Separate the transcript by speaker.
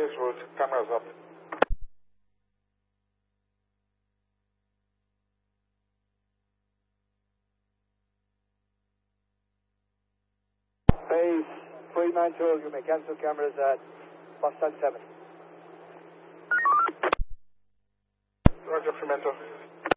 Speaker 1: Base route, cameras up.
Speaker 2: Base 392, you may cancel cameras at plus 107.
Speaker 1: Roger, Fremantle.